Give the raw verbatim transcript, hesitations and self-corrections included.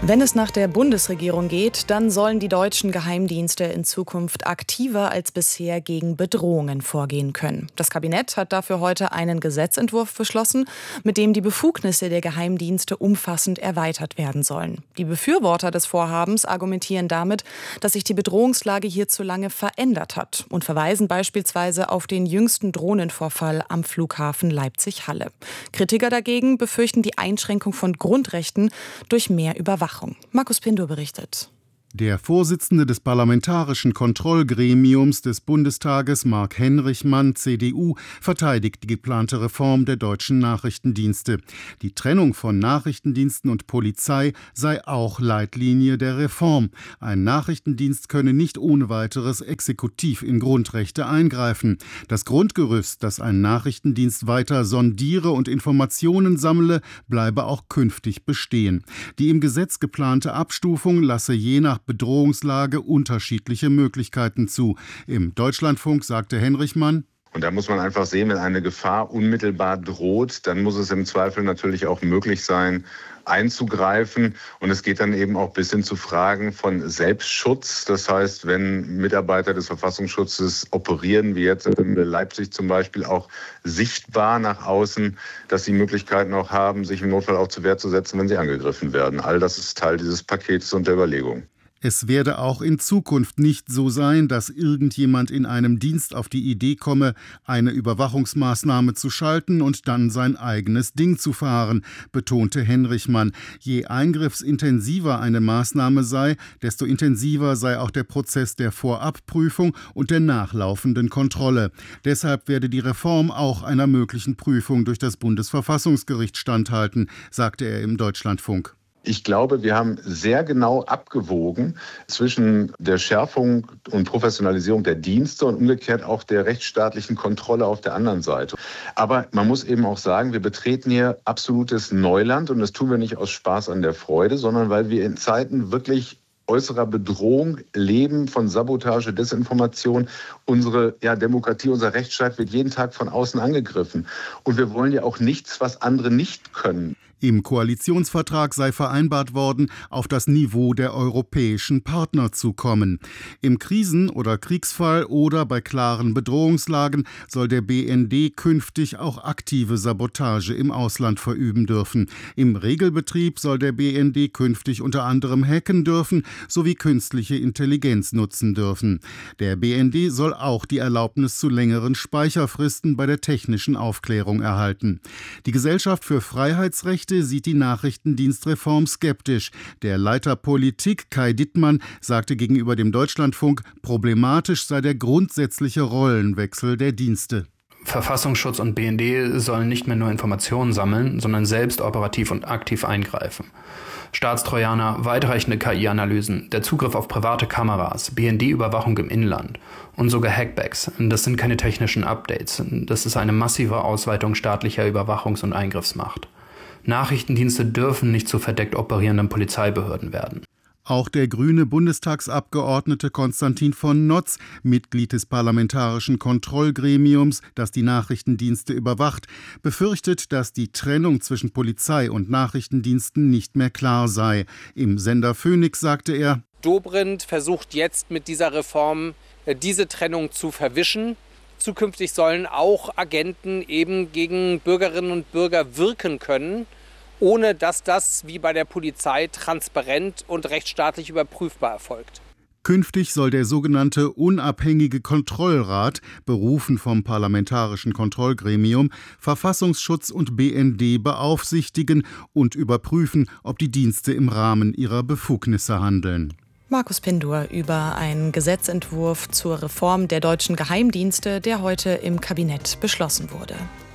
Wenn es nach der Bundesregierung geht, dann sollen die deutschen Geheimdienste in Zukunft aktiver als bisher gegen Bedrohungen vorgehen können. Das Kabinett hat dafür heute einen Gesetzentwurf beschlossen, mit dem die Befugnisse der Geheimdienste umfassend erweitert werden sollen. Die Befürworter des Vorhabens argumentieren damit, dass sich die Bedrohungslage hierzulande verändert hat und verweisen beispielsweise auf den jüngsten Drohnenvorfall am Flughafen Leipzig-Halle. Kritiker dagegen befürchten die Einschränkung von Grundrechten durch mehr Überwachung. Markus Pindur berichtet. Der Vorsitzende des Parlamentarischen Kontrollgremiums des Bundestages, Marc Henrichmann, C D U, verteidigt die geplante Reform der deutschen Nachrichtendienste. Die Trennung von Nachrichtendiensten und Polizei sei auch Leitlinie der Reform. Ein Nachrichtendienst könne nicht ohne weiteres exekutiv in Grundrechte eingreifen. Das Grundgerüst, dass ein Nachrichtendienst weiter sondiere und Informationen sammle, bleibe auch künftig bestehen. Die im Gesetz geplante Abstufung lasse je nach Bedrohungslage unterschiedliche Möglichkeiten zu. Im Deutschlandfunk sagte Henrichmann: Und da muss man einfach sehen, wenn eine Gefahr unmittelbar droht, dann muss es im Zweifel natürlich auch möglich sein, einzugreifen. Und es geht dann eben auch bis hin zu Fragen von Selbstschutz. Das heißt, wenn Mitarbeiter des Verfassungsschutzes operieren, wie jetzt in Leipzig zum Beispiel, auch sichtbar nach außen, dass sie Möglichkeiten auch haben, sich im Notfall auch zur Wehr zu setzen, wenn sie angegriffen werden. All das ist Teil dieses Pakets und der Überlegung. Es werde auch in Zukunft nicht so sein, dass irgendjemand in einem Dienst auf die Idee komme, eine Überwachungsmaßnahme zu schalten und dann sein eigenes Ding zu fahren, betonte Henrichmann. Je eingriffsintensiver eine Maßnahme sei, desto intensiver sei auch der Prozess der Vorabprüfung und der nachlaufenden Kontrolle. Deshalb werde die Reform auch einer möglichen Prüfung durch das Bundesverfassungsgericht standhalten, sagte er im Deutschlandfunk. Ich glaube, wir haben sehr genau abgewogen zwischen der Schärfung und Professionalisierung der Dienste und umgekehrt auch der rechtsstaatlichen Kontrolle auf der anderen Seite. Aber man muss eben auch sagen, wir betreten hier absolutes Neuland und das tun wir nicht aus Spaß an der Freude, sondern weil wir in Zeiten wirklich äußerer Bedrohung leben, von Sabotage, Desinformation. Unsere ja, Demokratie, unser Rechtsstaat wird jeden Tag von außen angegriffen. Und wir wollen ja auch nichts, was andere nicht können. Im Koalitionsvertrag sei vereinbart worden, auf das Niveau der europäischen Partner zu kommen. Im Krisen- oder Kriegsfall oder bei klaren Bedrohungslagen soll der B N D künftig auch aktive Sabotage im Ausland verüben dürfen. Im Regelbetrieb soll der B N D künftig unter anderem hacken dürfen sowie künstliche Intelligenz nutzen dürfen. Der B N D soll auch die Erlaubnis zu längeren Speicherfristen bei der technischen Aufklärung erhalten. Die Gesellschaft für Freiheitsrechte sieht die Nachrichtendienstreform skeptisch. Der Leiter Politik, Kai Dittmann, sagte gegenüber dem Deutschlandfunk, problematisch sei der grundsätzliche Rollenwechsel der Dienste. Verfassungsschutz und B N D sollen nicht mehr nur Informationen sammeln, sondern selbst operativ und aktiv eingreifen. Staatstrojaner, weitreichende K I-Analysen, der Zugriff auf private Kameras, B N D-Überwachung im Inland und sogar Hackbacks, das sind keine technischen Updates. Das ist eine massive Ausweitung staatlicher Überwachungs- und Eingriffsmacht. Nachrichtendienste dürfen nicht zu verdeckt operierenden Polizeibehörden werden. Auch der grüne Bundestagsabgeordnete Konstantin von Notz, Mitglied des Parlamentarischen Kontrollgremiums, das die Nachrichtendienste überwacht, befürchtet, dass die Trennung zwischen Polizei und Nachrichtendiensten nicht mehr klar sei. Im Sender Phoenix sagte er: Dobrindt versucht jetzt mit dieser Reform diese Trennung zu verwischen. Zukünftig sollen auch Agenten eben gegen Bürgerinnen und Bürger wirken können, ohne dass das wie bei der Polizei transparent und rechtsstaatlich überprüfbar erfolgt. Künftig soll der sogenannte unabhängige Kontrollrat, berufen vom Parlamentarischen Kontrollgremium, Verfassungsschutz und B N D beaufsichtigen und überprüfen, ob die Dienste im Rahmen ihrer Befugnisse handeln. Markus Pindur über einen Gesetzentwurf zur Reform der deutschen Geheimdienste, der heute im Kabinett beschlossen wurde.